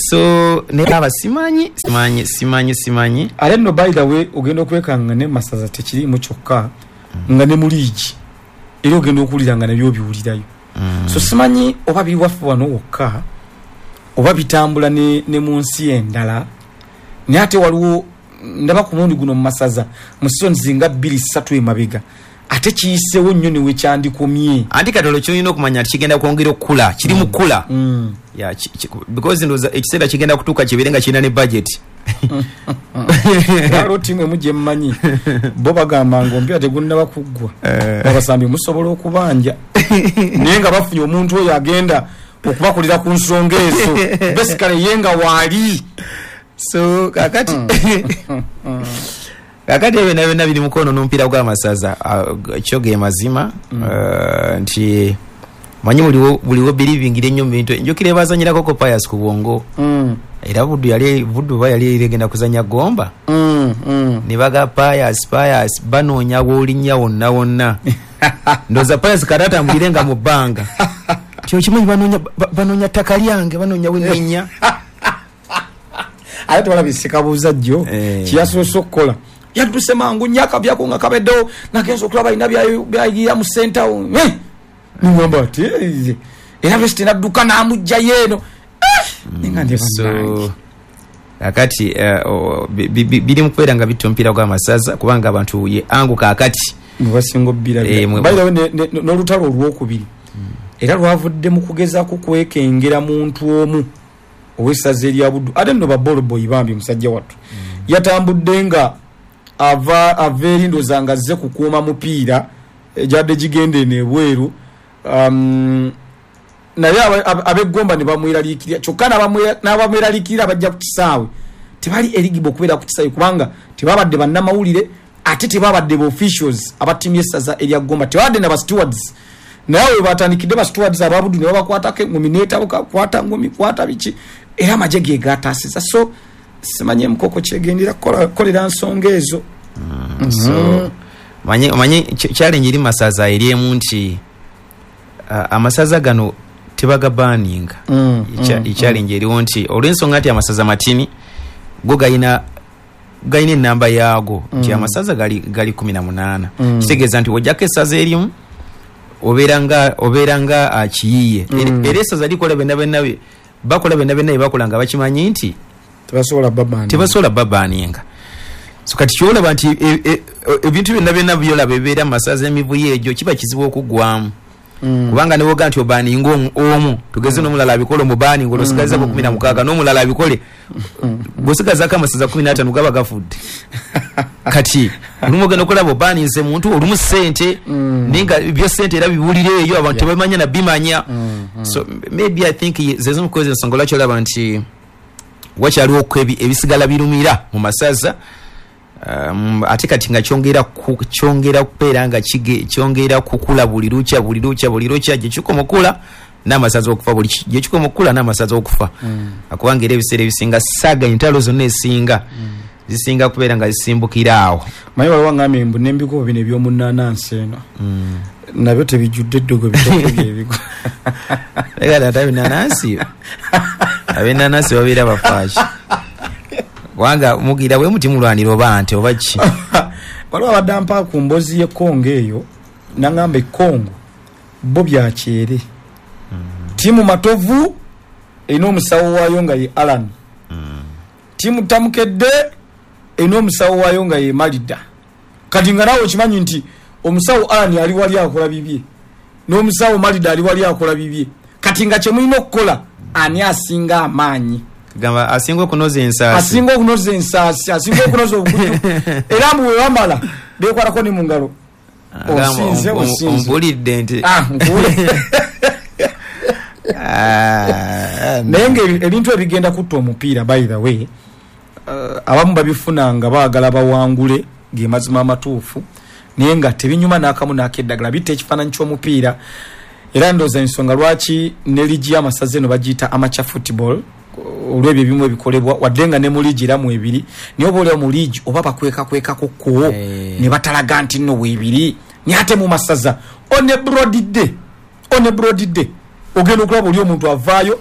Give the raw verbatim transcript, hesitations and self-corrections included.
so ne aba simanyi simanyi simanyi simanyi ale no by the way ogenda okwekanga ne masaza tekiri mu kyokka mm. nga ne muliji eri ogenda okuliranga ne byo biwulirayo mm. so simanyi oba biwafu wano wokka oba bitambula ne ne munsi endala ne ate waliwo ndaba ku mundi guno mu masaza mu season zinga bbiri ssatu emabega ate kiyisewo nnyo ne wekyandikomye anti katolo kyolina okumanya ati kigenda kwongera okukula kiri mu kula mm. yeah, because ndoza ekiseera kigenda kutuuka kibeerenga kirina ne budget lalo timu emuje mmanyi bo bagamba ng'ompira tegunnaba kuggwa abasambi musobola okubanja naye nga bafunye omuntu oyo agenda okubakulira ku nsonga ezo basically yenga waali so kakati kakati ebyo byonna biri mukono n'omupiira gw'amasaza kyo ge mazima nti manyi buliwo buliwo believing ennyo mu bintu njokire bazanyirako ko Pius ku bwongo era buddu yali buddu ba yali iregenda kuzanya gomba ne baga Pius Pius banoonya woolinya wonna wonna ndoza Pius karata mbirenga mu bbanga kyo kimanyi banoonya banoonya ttaka lyange banoonya weninya ayo twala bisikabuza jjo kiyasoso kola yatusema ngo nyaka byako nga kabedo nakenzo okulaba ina bya bya mu center eh ngomba ati era besti naduka na amujja yeno ninga ndi so akati biri mukwera nga bitompira kwa masaza kubanga abantu ye angu kakati mubasingo bira bayo no lutalo olwokubiri era lwavudde mu kugeza ku kwekengera muntu omu owesaze lya buddu ate no babolo boy bambi musajja watu yatambudde nga ava averi ndozanga ze kukuuma mupiira ejadde jigende ne bweru um naye abegomba ne bamwiralikira kyokka n'abamwiralikira bajja ku kisaawe tebali eligible kubeera ku kisaawe kubanga tebabadde bannamawulire ate tebabadde ba officials abatimye essaza erya Gomba tebabadde na ba stewards nawe batandikidde ba stewards ababudu ne bakwatake nominator bakwata ngomi kwata bichi era amajege gatasiza so simanye mukoko kyegendera kola kolera nsonga ezo mm, so mm. manye manye challenge iri masaza eri emunti uh, amasaza gano tebaga banning mm, Icha, mm, challenge eri onti olwensonga ati amasaza matini go gayina gayina namba yago mm. ti amasaza gali gali kumi na munana mm. kitegeza nti wojja kesaza erimu oberanga oberanga akiyiye mm. eresa zali kola bena bena bakola bena bena bakolanga bakimanyi nti tebasobola babani tebasobola babaninga so kati kyola banti ebintu bina bina byola bebera masaza emivuye ejo kiba kizibu okugwamu mm. kubanga ne woga nti obani ngo omu tugeze no mulala bikolo mubani ngo nosikaza ko kumi na mukaaga no mulala bikole bosikaza kama masaza kumi na ttaano gaba gafudde kati olumoga nokola bobani nze muntu olumu sente mm. ninga byo sente era bibulire eyo abantu yeah. bamanya na bimanya mm, mm. so maybe I think zezo mukoze songola kyola banti wakyali okwebi ebisigala birumira mu masaza um, ate kati nga kyongera ku, kyongera kupeera nga kige kyongera kukula buli lucha buli lucha buli lucha gye kikomokula n'amasaza okufa buli gye kikomokula n'amasaza okufa mm. akubangira ebiseera ebisinga saga entalo zonna esinga mm. zisinga kubeera nga zisimbukira awo mayi waliwo ngambe mbu n'embiko bino eby'omunnanansi eno mm. nabyo tebijjudde eddogo bitokebya ebigo ega tata binanansi abenanansi babeera bafaaki wanga mugira bwe muti mulwanira oba nti oba ki waliwo abadde mpa ku mbozi y'ekkongo eyo nangamba ekkongo bo byakyere mm. tiimu matovu erina omusawo waayo nga ye Alan mm. tiimu tamukedde erina omusawo waayo nga ye Malida kati nga naawe okimanyi nti omusawo Alan ali wali akola bibye n'omusawo Malida ali wali akola bibye kati nga kye mulina okukola ani asinga amaanyi gamba asinga okunoza ensaasi asinga okunoza ensaasi asinga okunoza obukutu era mbu webamala bekwatako ne mu ngalo osinze osinze ompulidde nti naye nga ebintu ebigenda kutta omupiira by the way uh, abamu babifuna nga baagala bawangule ge mazima amatuufu naye nga tebinyuma n'akamu n'akeddagala bitta ekifaananyi ky'omupiira era ndooza ensonga lwaki ne ligi y'amasaza eno bagiyita amateur football olw'ebyo ebimu ebikolebwa wadde nga ne mu ligi era mu ebiri naye oba oleo mu ligi oba bakwekakwekako ko hey. ne batalaga nti nno weebiri naye ate mu masaza one brodidde one brodidde ogenda okulaba oli omuntu avaayo